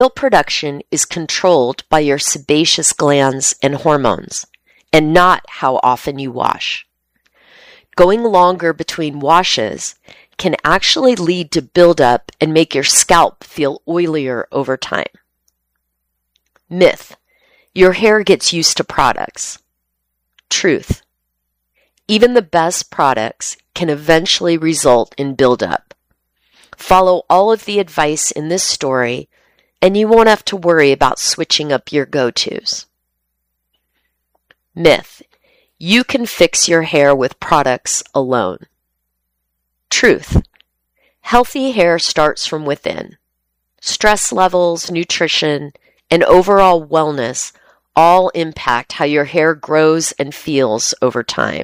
Oil production is controlled by your sebaceous glands and hormones, and not how often you wash. Going longer between washes can actually lead to buildup and make your scalp feel oilier over time. Myth: your hair gets used to products. Truth: even the best products can eventually result in buildup. Follow all of the advice in this story, and you won't have to worry about switching up your go-tos. Myth: you can fix your hair with products alone. Truth: healthy hair starts from within. Stress levels, nutrition, and overall wellness all impact how your hair grows and feels over time.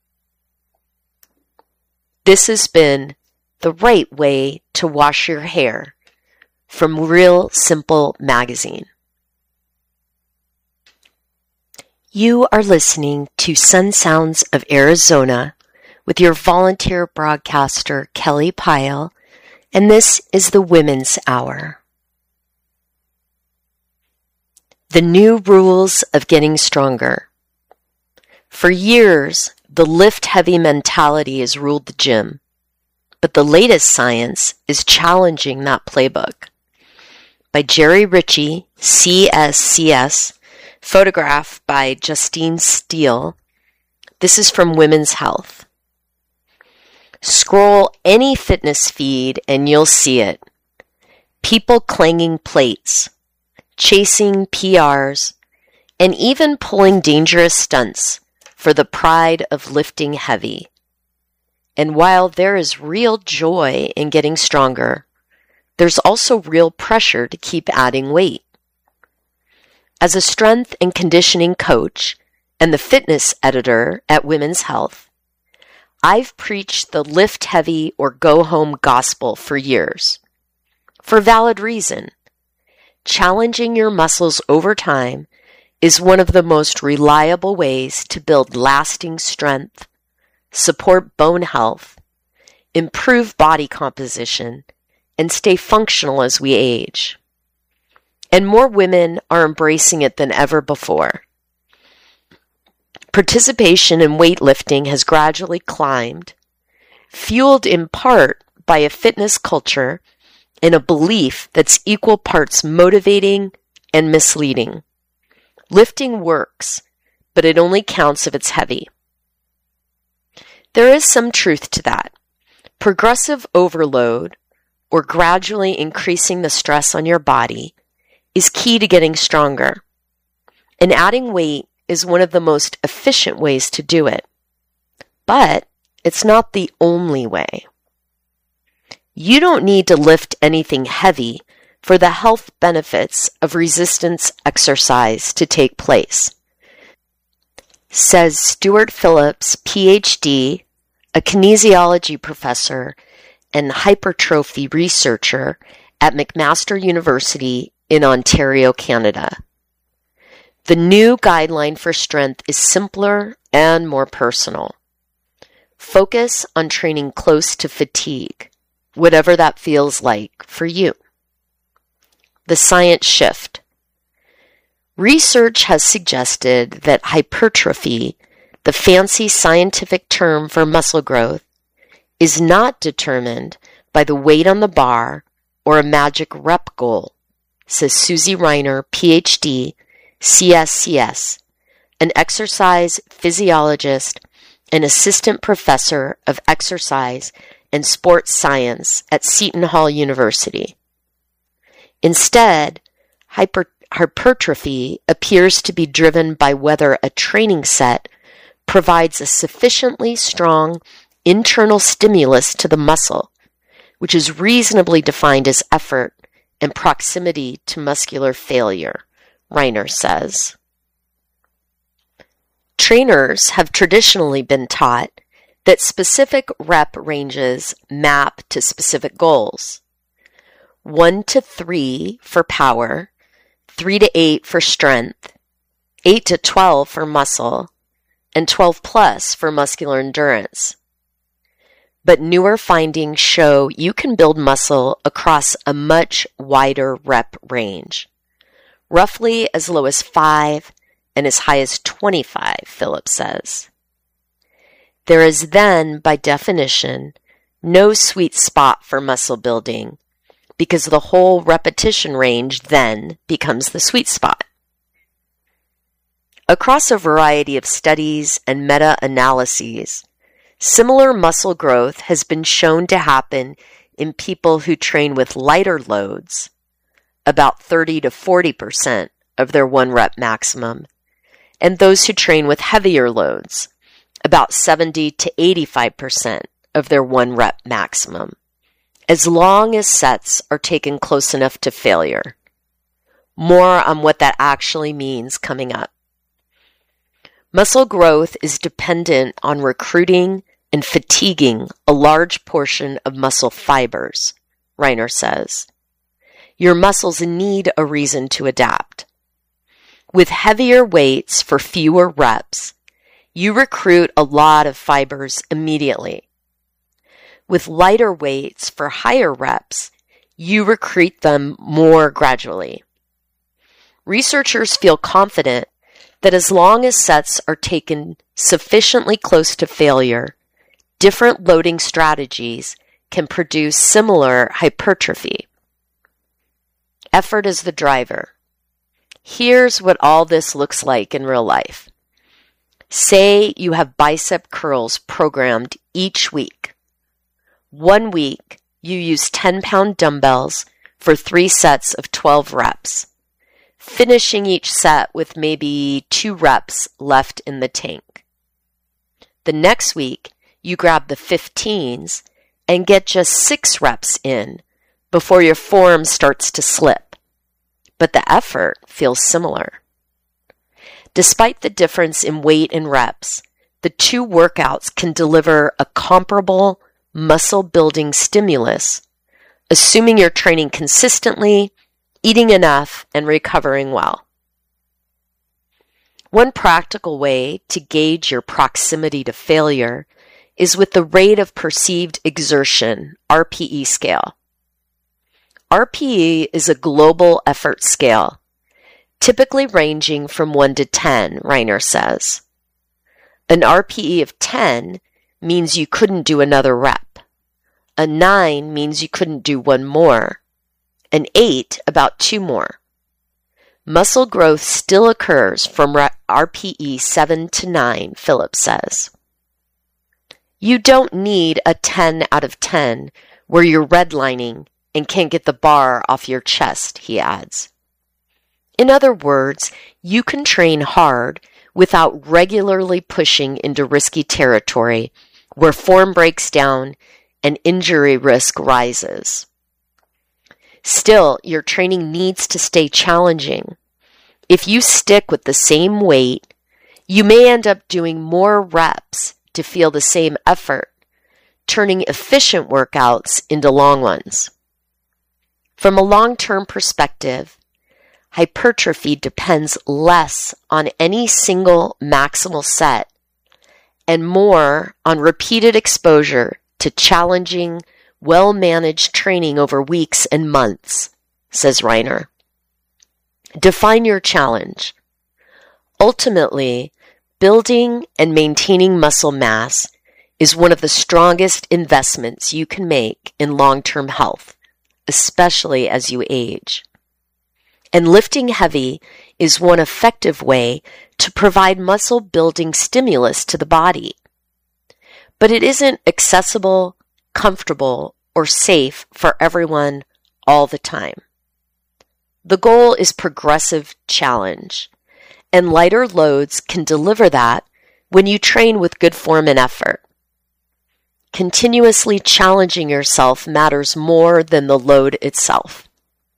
This has been The Right Way to Wash Your Hair from Real Simple Magazine. You are listening to Sun Sounds of Arizona with your volunteer broadcaster, Kelly Pyle, and this is the Women's Hour. The new rules of getting stronger. For years, the lift-heavy mentality has ruled the gym, but the latest science is challenging that playbook. By Jerry Ritchie, CSCS, photographed by Justine Steele. This is from Women's Health. Scroll any fitness feed and you'll see it. People clanging plates, chasing PRs, and even pulling dangerous stunts for the pride of lifting heavy. And while there is real joy in getting stronger, there's also real pressure to keep adding weight. As a strength and conditioning coach and the fitness editor at Women's Health, I've preached the lift heavy or go home gospel for years. For valid reason. Challenging your muscles over time is one of the most reliable ways to build lasting strength, support bone health, improve body composition, and stay functional as we age. And more women are embracing it than ever before. Participation in weightlifting has gradually climbed, fueled in part by a fitness culture and a belief that's equal parts motivating and misleading. Lifting works, but it only counts if it's heavy. There is some truth to that. Progressive overload, or gradually increasing the stress on your body, is key to getting stronger. And adding weight is one of the most efficient ways to do it. But it's not the only way. You don't need to lift anything heavy for the health benefits of resistance exercise to take place, says Stuart Phillips, PhD, a kinesiology professor and hypertrophy researcher at McMaster University in Ontario, Canada. The new guideline for strength is simpler and more personal. Focus on training close to fatigue, whatever that feels like for you. The science shift. Research has suggested that hypertrophy, the fancy scientific term for muscle growth, is not determined by the weight on the bar or a magic rep goal, says Susie Reiner, PhD, CSCS, an exercise physiologist and assistant professor of exercise and sports science at Seton Hall University. Instead, hypertrophy appears to be driven by whether a training set provides a sufficiently strong internal stimulus to the muscle, which is reasonably defined as effort and proximity to muscular failure, Reiner says. Trainers have traditionally been taught that specific rep ranges map to specific goals. 1 to 3 for power, 3 to 8 for strength, 8 to 12 for muscle, and 12 plus for muscular endurance. but newer findings show you can build muscle across a much wider rep range, roughly as low as 5 and as high as 25, Phillips says. There is then, by definition, no sweet spot for muscle building because the whole repetition range then becomes the sweet spot. Across a variety of studies and meta-analyses, similar muscle growth has been shown to happen in people who train with lighter loads, about 30 to 40% of their 1 rep maximum, and those who train with heavier loads, about 70 to 85% of their 1 rep maximum, as long as sets are taken close enough to failure. More on what that actually means coming up. Muscle growth is dependent on recruiting and fatiguing a large portion of muscle fibers, Reiner says. Your muscles need a reason to adapt. With heavier weights for fewer reps, you recruit a lot of fibers immediately. With lighter weights for higher reps, you recruit them more gradually. Researchers feel confident that as long as sets are taken sufficiently close to failure, different loading strategies can produce similar hypertrophy. Effort is the driver. Here's what all this looks like in real life. Say you have bicep curls programmed each week. 1 week, you use 10-pound dumbbells for 3 sets of 12 reps, finishing each set with maybe 2 reps left in the tank. The next week, you grab the 15s and get just 6 reps in before your form starts to slip, but the effort feels similar. Despite the difference in weight and reps, the 2 workouts can deliver a comparable muscle-building stimulus, assuming you're training consistently, eating enough, and recovering well. One practical way to gauge your proximity to failure is with the rate of perceived exertion, RPE scale. RPE is a global effort scale, typically ranging from 1 to 10, Reiner says. An RPE of 10 means you couldn't do another rep. A 9 means you couldn't do 1 more. An 8, about 2 more. Muscle growth still occurs from RPE 7 to 9, Phillips says. You don't need a 10 out of 10 where you're redlining and can't get the bar off your chest, he adds. In other words, you can train hard without regularly pushing into risky territory where form breaks down and injury risk rises. Still, your training needs to stay challenging. If you stick with the same weight, you may end up doing more reps to feel the same effort, turning efficient workouts into long ones. From a long-term perspective, hypertrophy depends less on any single maximal set and more on repeated exposure to challenging, well-managed training over weeks and months, says Reiner. Define your challenge. Ultimately, building and maintaining muscle mass is one of the strongest investments you can make in long-term health, especially as you age. And lifting heavy is one effective way to provide muscle-building stimulus to the body. But it isn't accessible, comfortable, or safe for everyone all the time. The goal is progressive challenge, and lighter loads can deliver that when you train with good form and effort. Continuously challenging yourself matters more than the load itself.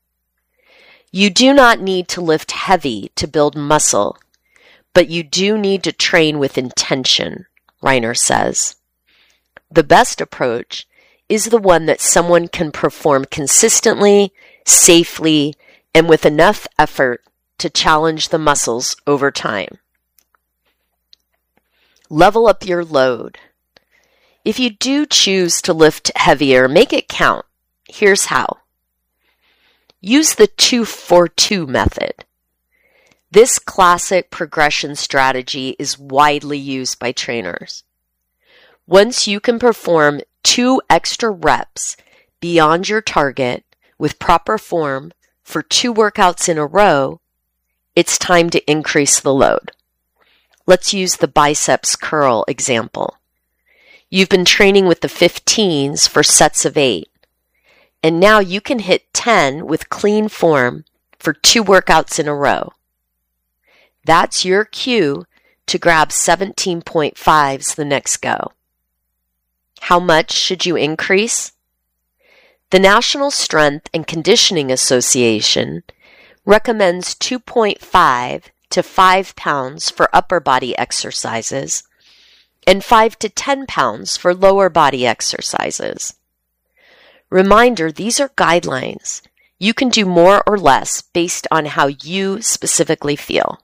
You do not need to lift heavy to build muscle, but you do need to train with intention, Reiner says. The best approach is the one that someone can perform consistently, safely, and with enough effort to challenge the muscles over time. Level up your load. If you do choose to lift heavier, make it count. Here's how. Use the 2-4-2 method. This classic progression strategy is widely used by trainers. Once you can perform 2 extra reps beyond your target with proper form for 2 workouts in a row, it's time to increase the load. Let's use the biceps curl example. You've been training with the 15s for sets of 8, and now you can hit 10 with clean form for 2 workouts in a row. That's your cue to grab 17.5s the next go. How much should you increase? The National Strength and Conditioning Association recommends 2.5 to 5 pounds for upper body exercises and 5 to 10 pounds for lower body exercises. Reminder, these are guidelines. You can do more or less based on how you specifically feel.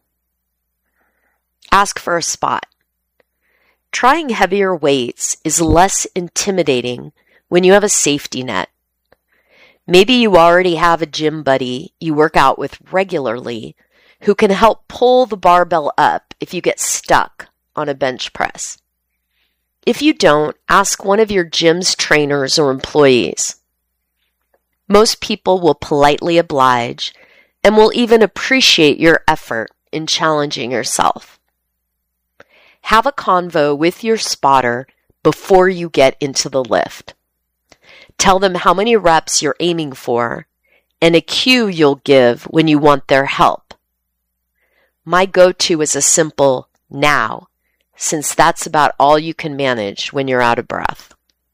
Ask for a spot. Trying heavier weights is less intimidating when you have a safety net. Maybe you already have a gym buddy you work out with regularly who can help pull the barbell up if you get stuck on a bench press. If you don't, ask one of your gym's trainers or employees. Most people will politely oblige and will even appreciate your effort in challenging yourself. Have a convo with your spotter before you get into the lift. Tell them how many reps you're aiming for and a cue you'll give when you want their help. My go-to is a simple now, since that's about all you can manage when you're out of breath.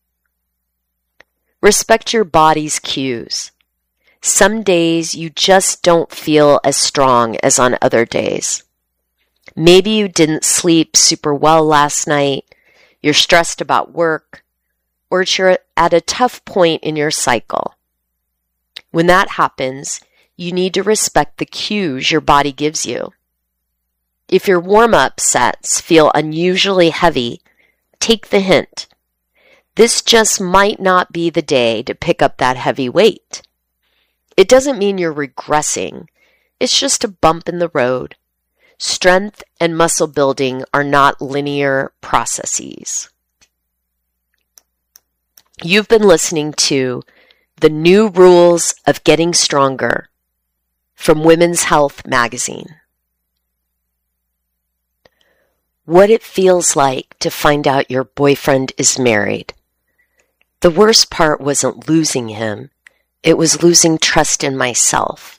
Respect your body's cues. Some days you just don't feel as strong as on other days. Maybe you didn't sleep super well last night, you're stressed about work, or you're at a tough point in your cycle. When that happens, you need to respect the cues your body gives you. If your warm-up sets feel unusually heavy, take the hint. This just might not be the day to pick up that heavy weight. It doesn't mean you're regressing. It's just a bump in the road. Strength and muscle building are not linear processes. You've been listening to The New Rules of Getting Stronger from Women's Health magazine. What it feels like to find out your boyfriend is married. The worst part wasn't losing him, it was losing trust in myself.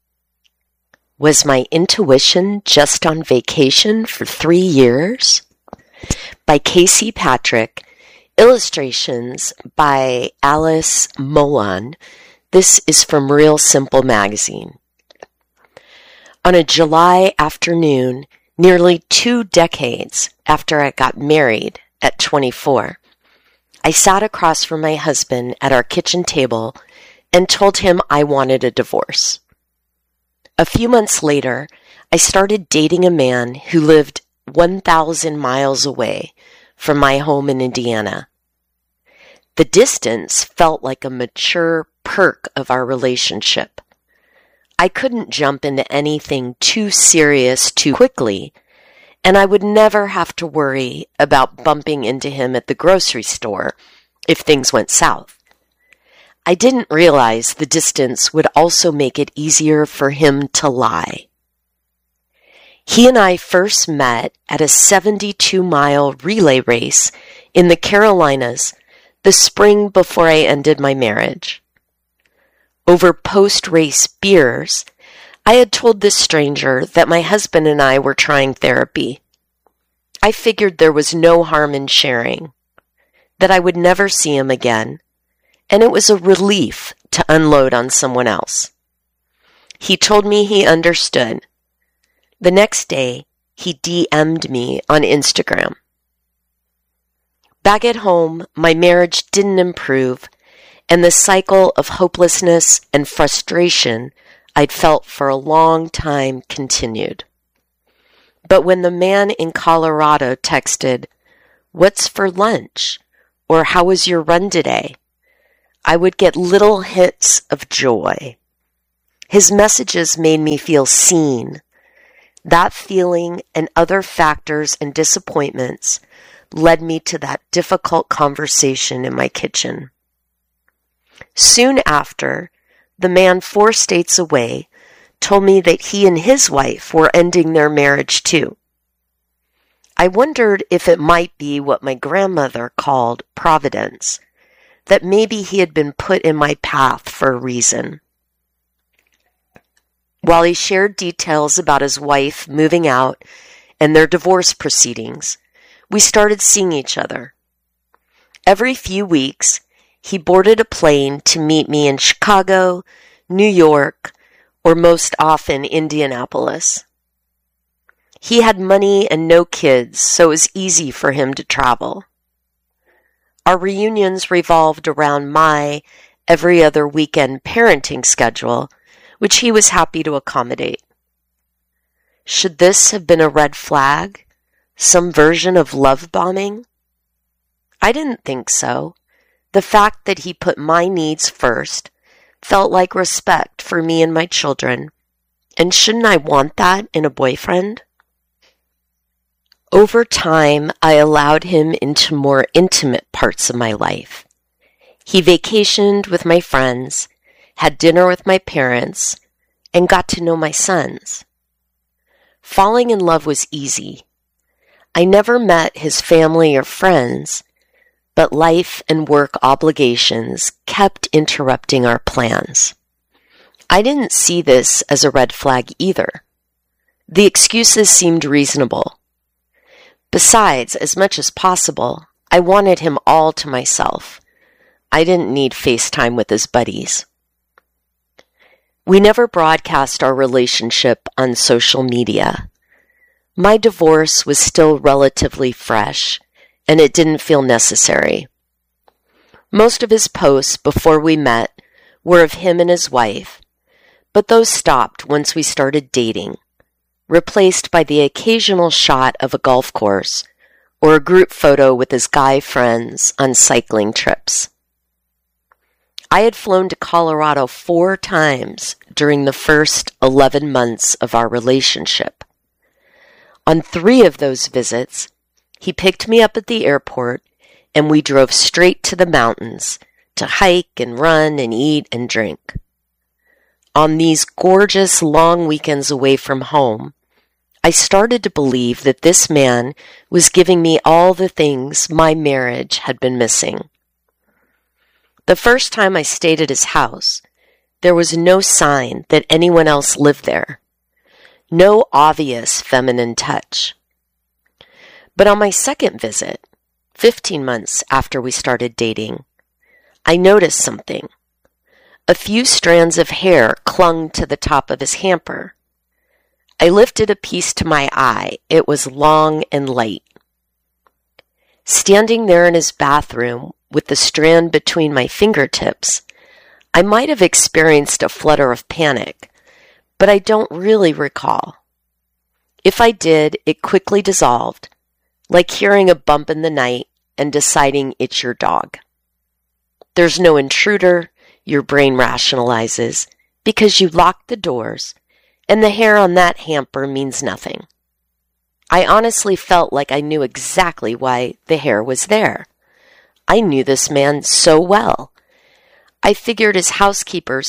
Was my intuition just on vacation for 3 years? By Casey Patrick, illustrations by Alice Mohan. This is from Real Simple magazine. On a July afternoon, nearly 2 decades after I got married at 24, I sat across from my husband at our kitchen table and told him I wanted a divorce. A few months later, I started dating a man who lived 1,000 miles away from my home in Indiana. The distance felt like a mature perk of our relationship. I couldn't jump into anything too serious too quickly, and I would never have to worry about bumping into him at the grocery store if things went south. I didn't realize the distance would also make it easier for him to lie. He and I first met at a 72-mile relay race in the Carolinas the spring before I ended my marriage. Over post-race beers, I had told this stranger that my husband and I were trying therapy. I figured there was no harm in sharing, that I would never see him again, and it was a relief to unload on someone else. He told me he understood. The next day, he DM'd me on Instagram. Back at home, my marriage didn't improve, and the cycle of hopelessness and frustration I'd felt for a long time continued. But when the man in Colorado texted, "What's for lunch?" or "How was your run today?" I would get little hits of joy. His messages made me feel seen. That feeling and other factors and disappointments led me to that difficult conversation in my kitchen. Soon after, the man 4 states away told me that he and his wife were ending their marriage too. I wondered if it might be what my grandmother called providence, that maybe he had been put in my path for a reason. While he shared details about his wife moving out and their divorce proceedings, we started seeing each other. Every few weeks, he boarded a plane to meet me in Chicago, New York, or most often Indianapolis. He had money and no kids, so it was easy for him to travel. Our reunions revolved around my every other weekend parenting schedule, which he was happy to accommodate. Should this have been a red flag? Some version of love bombing? I didn't think so. The fact that he put my needs first felt like respect for me and my children, and shouldn't I want that in a boyfriend? Over time, I allowed him into more intimate parts of my life. He vacationed with my friends, had dinner with my parents, and got to know my sons. Falling in love was easy. I never met his family or friends, but life and work obligations kept interrupting our plans. I didn't see this as a red flag either. The excuses seemed reasonable. Besides, as much as possible, I wanted him all to myself. I didn't need FaceTime with his buddies. We never broadcast our relationship on social media. My divorce was still relatively fresh, and it didn't feel necessary. Most of his posts before we met were of him and his wife, but those stopped once we started dating, replaced by the occasional shot of a golf course or a group photo with his guy friends on cycling trips. I had flown to Colorado 4 times during the first 11 months of our relationship. On 3 of those visits, he picked me up at the airport and we drove straight to the mountains to hike and run and eat and drink. On these gorgeous long weekends away from home, I started to believe that this man was giving me all the things my marriage had been missing. The first time I stayed at his house, there was no sign that anyone else lived there. No obvious feminine touch. But on my second visit, 15 months after we started dating, I noticed something. A few strands of hair clung to the top of his hamper. I lifted a piece to my eye. It was long and light. Standing there in his bathroom with the strand between my fingertips, I might have experienced a flutter of panic, but I don't really recall. If I did, it quickly dissolved, like hearing a bump in the night and deciding it's your dog. There's no intruder, your brain rationalizes, because you locked the doors, and the hair on that hamper means nothing. I honestly felt like I knew exactly why the hair was there. I knew this man so well. I figured his housekeeper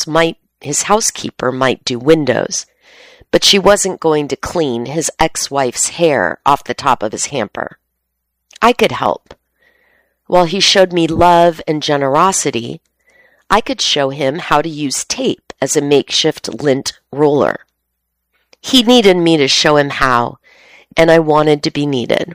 might do windows, but she wasn't going to clean his ex-wife's hair off the top of his hamper. I could help. While he showed me love and generosity, I could show him how to use tape as a makeshift lint roller. He needed me to show him how, and I wanted to be needed.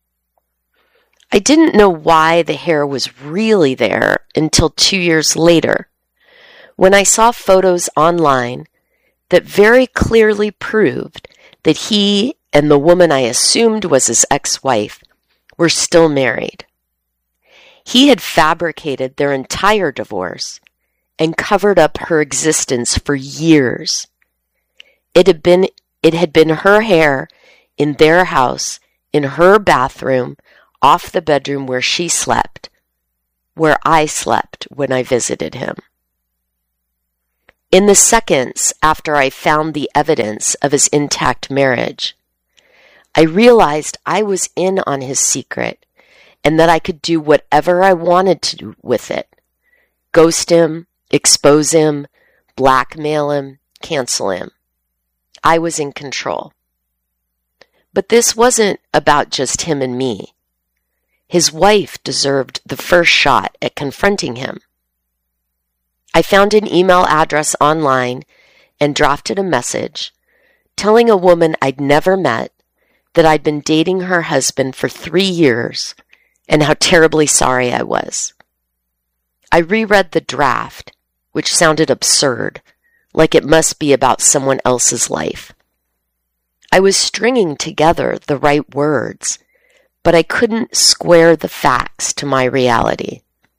I didn't know why the hair was really there until 2 years later, when I saw photos online that very clearly proved that he and the woman I assumed was his ex-wife were still married. He had fabricated their entire divorce and covered up her existence for years. It had been her hair in their house, in her bathroom, off the bedroom where she slept, where I slept when I visited him. In the seconds after I found the evidence of his intact marriage, I realized I was in on his secret and that I could do whatever I wanted to do with it. Ghost him, expose him, blackmail him, cancel him. I was in control. But this wasn't about just him and me. His wife deserved the first shot at confronting him. I found an email address online and drafted a message telling a woman I'd never met that I'd been dating her husband for 3 years and how terribly sorry I was. I reread the draft, which sounded absurd, like it must be about someone else's life. I was stringing together the right words, but I couldn't square the facts to my reality.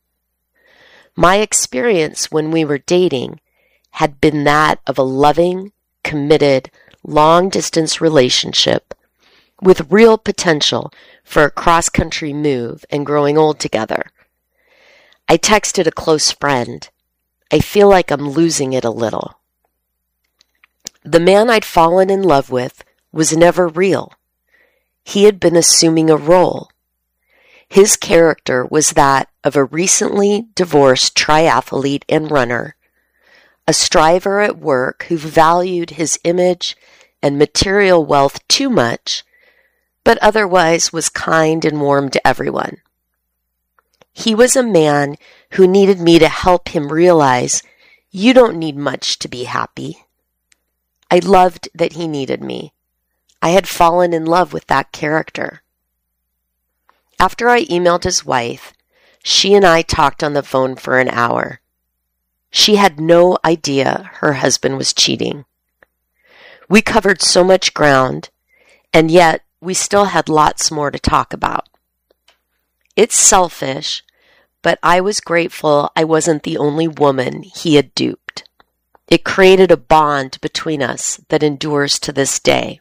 My experience when we were dating had been that of a loving, committed, long-distance relationship with real potential for a cross-country move and growing old together. I texted a close friend, "I feel like I'm losing it a little." The man I'd fallen in love with was never real. He had been assuming a role. His character was that of a recently divorced triathlete and runner, a striver at work who valued his image and material wealth too much, but otherwise was kind and warm to everyone. He was a man who needed me to help him realize, you don't need much to be happy. I loved that he needed me. I had fallen in love with that character. After I emailed his wife, she and I talked on the phone for an hour. She had no idea her husband was cheating. We covered so much ground, and yet we still had lots more to talk about. It's selfish, but I was grateful I wasn't the only woman he had duped. It created a bond between us that endures to this day.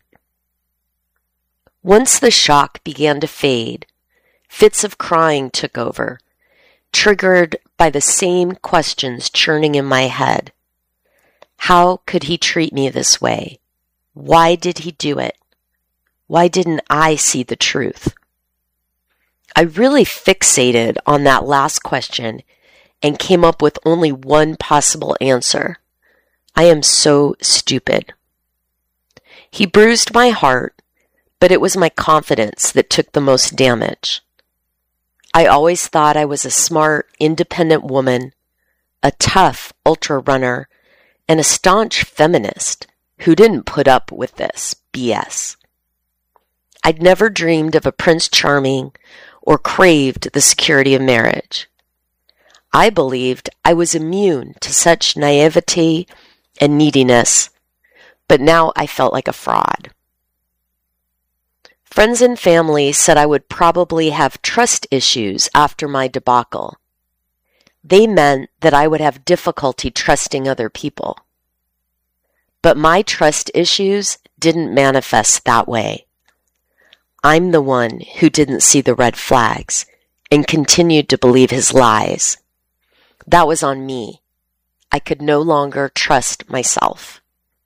Once the shock began to fade, fits of crying took over, triggered by the same questions churning in my head. How could he treat me this way? Why did he do it? Why didn't I see the truth? I really fixated on that last question and came up with only one possible answer. I am so stupid. He bruised my heart, but it was my confidence that took the most damage. I always thought I was a smart, independent woman, a tough ultra runner, and a staunch feminist who didn't put up with this BS. I'd never dreamed of a Prince Charming or craved the security of marriage. I believed I was immune to such naivety and neediness, but now I felt like a fraud. Friends and family said I would probably have trust issues after my debacle. They meant that I would have difficulty trusting other people. But my trust issues didn't manifest that way. I'm the one who didn't see the red flags and continued to believe his lies. That was on me. I could no longer trust myself.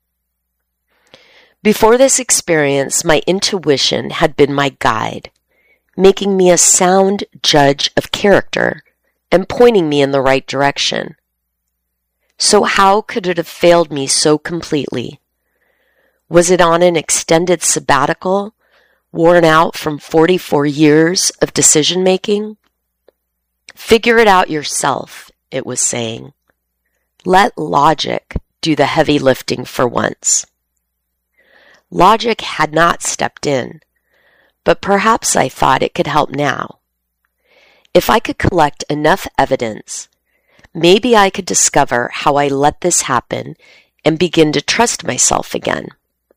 Before this experience, my intuition had been my guide, making me a sound judge of character and pointing me in the right direction. So how could it have failed me so completely? Was it on an extended sabbatical, worn out from 44 years of decision-making? Figure it out yourself, it was saying. Let logic do the heavy lifting for once. Logic had not stepped in, but perhaps I thought it could help now. If I could collect enough evidence, maybe I could discover how I let this happen and begin to trust myself again.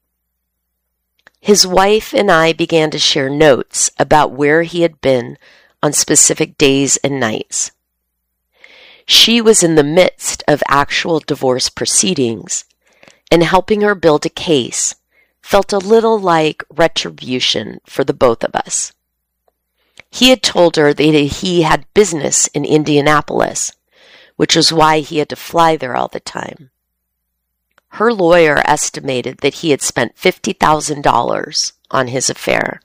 His wife and I began to share notes about where he had been on specific days and nights. She was in the midst of actual divorce proceedings, and helping her build a case felt a little like retribution for the both of us. He had told her that he had business in Indianapolis, which was why he had to fly there all the time. Her lawyer estimated that he had spent $50,000 on his affair.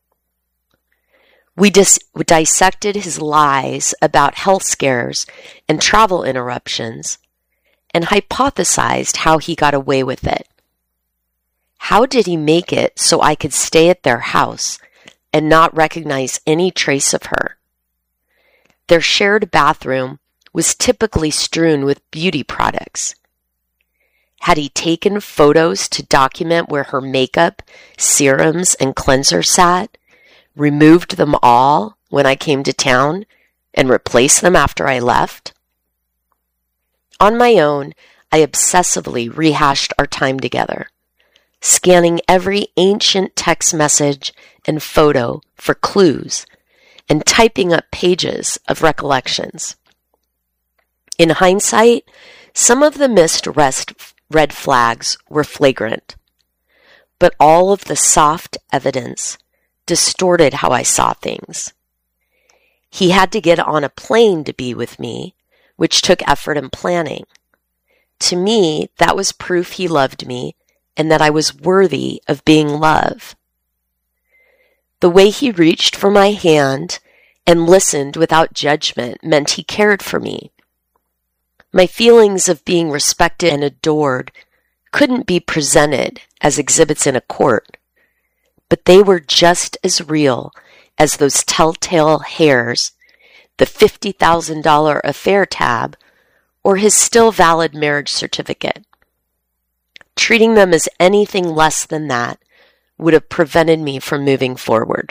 We dissected his lies about health scares and travel interruptions and hypothesized how he got away with it. How did he make it so I could stay at their house and not recognize any trace of her? Their shared bathroom was typically strewn with beauty products. Had he taken photos to document where her makeup, serums, and cleanser sat, removed them all when I came to town, and replaced them after I left? On my own, I obsessively rehashed our time together, scanning every ancient text message and photo for clues and typing up pages of recollections. In hindsight, some of the missed red flags were flagrant, but all of the soft evidence distorted how I saw things. He had to get on a plane to be with me, which took effort and planning. To me, that was proof he loved me and that I was worthy of being loved. The way he reached for my hand and listened without judgment meant he cared for me. My feelings of being respected and adored couldn't be presented as exhibits in a court, but they were just as real as those telltale hairs, the $50,000 affair tab, or his still valid marriage certificate. Treating them as anything less than that would have prevented me from moving forward.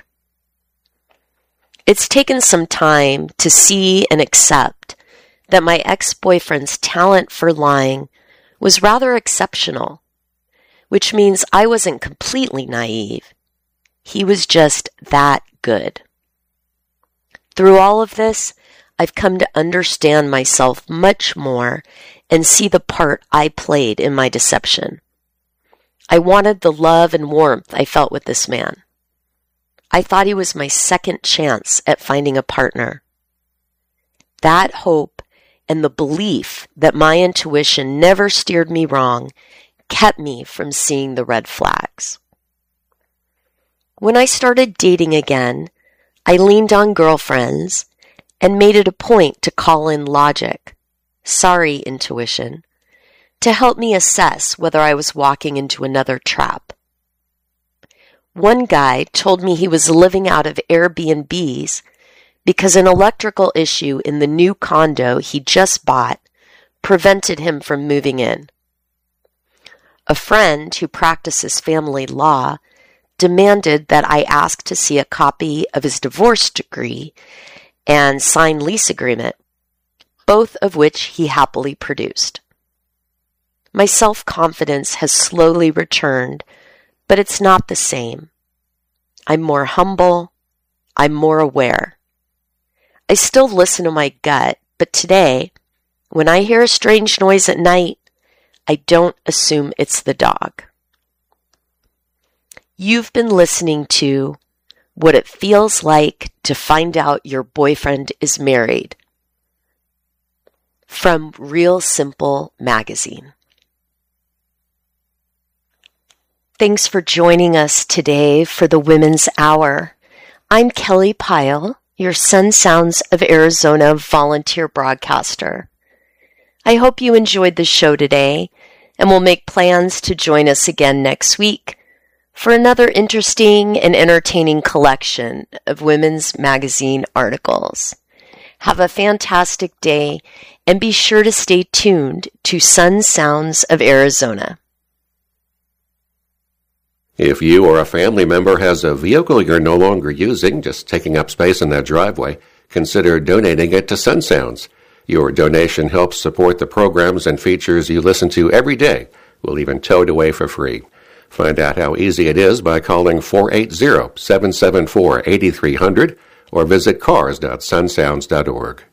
It's taken some time to see and accept that my ex-boyfriend's talent for lying was rather exceptional, which means I wasn't completely naive. He was just that good. Through all of this, I've come to understand myself much more and see the part I played in my deception. I wanted the love and warmth I felt with this man. I thought he was my second chance at finding a partner. That hope and the belief that my intuition never steered me wrong kept me from seeing the red flags. When I started dating again, I leaned on girlfriends and made it a point to call in logic, sorry intuition, to help me assess whether I was walking into another trap. One guy told me he was living out of Airbnbs because an electrical issue in the new condo he just bought prevented him from moving in. A friend who practices family law demanded that I ask to see a copy of his divorce decree and signed lease agreement, both of which he happily produced. My self-confidence has slowly returned, but it's not the same. I'm more humble. I'm more aware. I still listen to my gut, but today, when I hear a strange noise at night, I don't assume it's the dog. You've been listening to What It Feels Like to Find Out Your Boyfriend is Married from Real Simple Magazine. Thanks for joining us today for the Women's Hour. I'm Kelly Pyle, your Sun Sounds of Arizona volunteer broadcaster. I hope you enjoyed the show today and will make plans to join us again next week for another interesting and entertaining collection of women's magazine articles. Have a fantastic day and be sure to stay tuned to Sun Sounds of Arizona. If you or a family member has a vehicle you're no longer using, just taking up space in their driveway, consider donating it to Sun Sounds. Your donation helps support the programs and features you listen to every day. We'll even tow it away for free. Find out how easy it is by calling 480-774-8300 or visit cars.sunsounds.org.